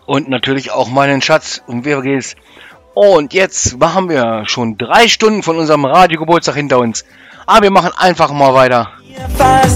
Und natürlich auch meinen Schatz. Und wer geht's? Und jetzt haben wir schon 3 Stunden von unserem Radiogeburtstag hinter uns. Aber wir machen einfach mal weiter.